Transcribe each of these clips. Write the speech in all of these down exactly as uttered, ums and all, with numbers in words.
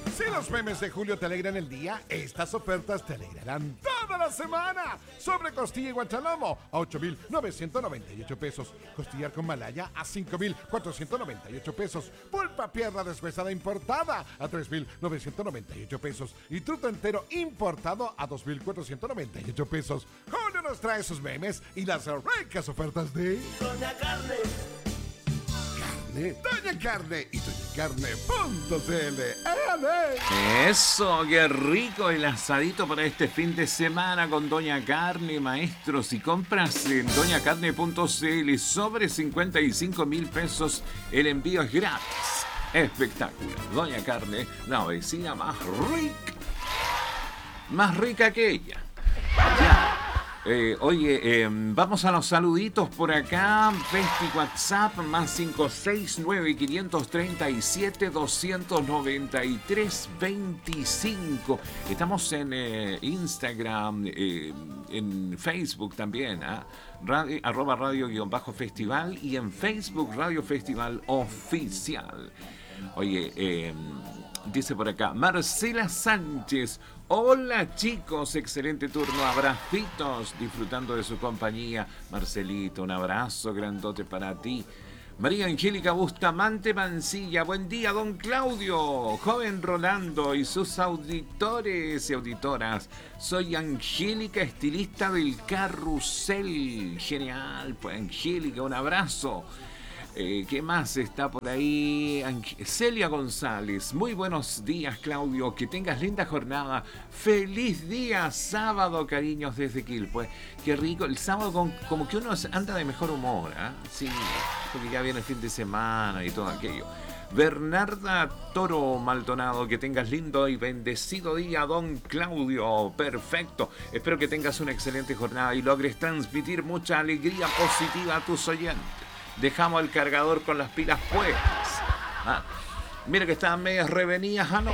Si los memes de Julio te alegran el día, estas ofertas te alegrarán toda la semana. Sobre costilla y guanchalomo a ocho mil novecientos noventa y ocho pesos. Costillar con malaya a cinco mil cuatrocientos noventa y ocho pesos. Pulpa pierna deshuesada importada a tres mil novecientos noventa y ocho pesos. Y truto entero importado a dos mil cuatrocientos noventa y ocho pesos. Julio nos trae sus memes y las ricas ofertas de Doña Carne. Doña Carne y doña carne punto c l. Eso, qué rico el asadito para este fin de semana con Doña Carne, maestros. Si compras en doña carne punto c l sobre cincuenta y cinco mil pesos, el envío es gratis. Espectacular. Doña Carne, la vecina más rica. Más rica que ella. Ya. Eh, oye, eh, vamos a los saluditos por acá. Festi WhatsApp más cinco seis nueve cinco tres siete dos nueve tres dos cinco. Estamos en eh, Instagram, eh, en Facebook también, ¿eh? Radio, arroba radio guión bajo festival y en Facebook Radio Festival Oficial. Oye, eh, dice por acá Marcela Sánchez. Hola chicos, excelente turno, abracitos, disfrutando de su compañía. Marcelito, un abrazo grandote para ti. María Angélica Bustamante Mancilla, buen día don Claudio, joven Rolando y sus auditores y auditoras. Soy Angélica, estilista del Carrusel. Genial, pues Angélica, un abrazo. Eh, ¿Qué más está por ahí? Ang- Celia González. Muy buenos días, Claudio. Que tengas linda jornada. Feliz día sábado, cariños, desde Quilpue. Qué rico. El sábado con, como que uno anda de mejor humor, ¿eh? Sí, porque ya viene el fin de semana y todo aquello. Bernarda Toro Maldonado, que tengas lindo y bendecido día, don Claudio. Perfecto. Espero que tengas una excelente jornada y logres transmitir mucha alegría positiva a tus oyentes. Dejamos el cargador con las pilas puestas. Ah, mira que estaban medias revenidas anoche.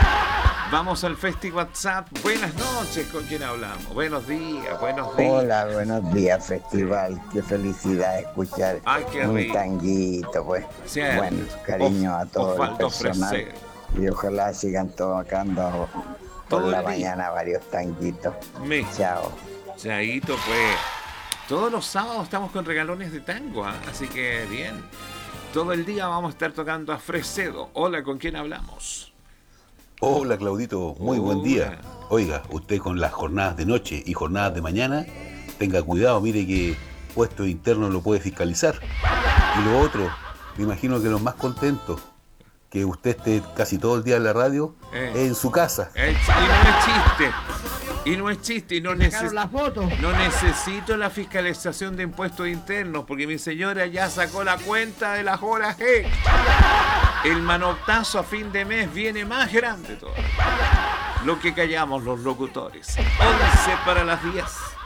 Vamos al Festi WhatsApp. Buenas noches, ¿con quién hablamos? Buenos días, buenos días. Hola, buenos días, Festival. Qué felicidad escuchar Ay, qué un rico. tanguito, pues. Cierto. Bueno, cariño Os- a todo el Osvaldo personal. Freser. Y ojalá sigan tocando por Todo la el día. mañana varios tanguitos. Me. Chao. Chaito, pues. Todos los sábados estamos con regalones de tango, ¿eh? Así que bien. Todo el día vamos a estar tocando a Fresedo. Hola, ¿con quién hablamos? Hola Claudito, muy buen día. Oiga, usted con las jornadas de noche y jornadas de mañana, tenga cuidado, mire que puesto interno lo puede fiscalizar. Y lo otro, me imagino que los más contentos, que usted esté casi todo el día en la radio, Eh. en su casa. Eh, y no es chiste. Y no es chiste. Y no, neces- la foto. no necesito la fiscalización de impuestos internos, porque mi señora ya sacó la cuenta de las horas G. El manotazo a fin de mes viene más grande todavía. Lo que callamos los locutores. once para las diez.